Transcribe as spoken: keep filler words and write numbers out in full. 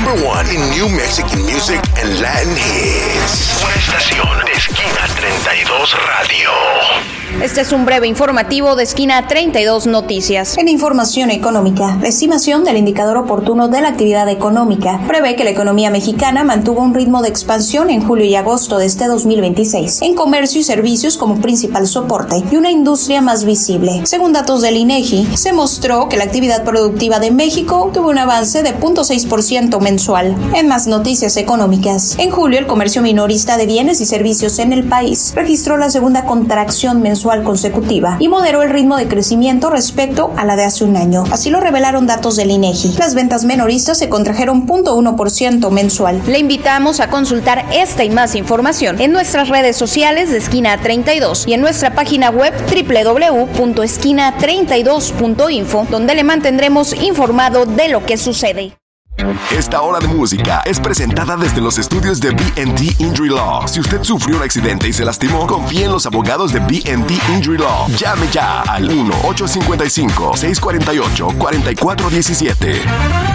number one in New Mexican music and Latin hits. Una estación de Esquina treinta y dos Radio. Este es un breve informativo de Esquina treinta y dos Noticias. En información económica, la estimación del indicador oportuno de la actividad económica prevé que la economía mexicana mantuvo un ritmo de expansión en julio y agosto de este dos mil veintiséis, en comercio y servicios como principal soporte y una industria más visible. Según datos del INEGI, se mostró que la actividad productiva de México tuvo un avance de cero punto seis por ciento mensual. En más noticias económicas, en julio el comercio minorista de bienes y servicios en el país registró la segunda contracción mensual consecutiva y moderó el ritmo de crecimiento respecto a la de hace un año. Así lo revelaron datos del INEGI. Las ventas menoristas se contrajeron cero punto uno por ciento mensual. Le invitamos a consultar esta y más información en nuestras redes sociales de Esquina treinta y dos y en nuestra página web doble u doble u doble u punto esquina treinta y dos punto info, donde le mantendremos informado de lo que sucede. Esta hora de música es presentada desde los estudios de B and T Injury Law. Si usted sufrió un accidente y se lastimó, confíe en los abogados de B and T Injury Law. Llame ya al uno ocho cinco cinco, seis cuatro ocho, cuatro cuatro uno siete.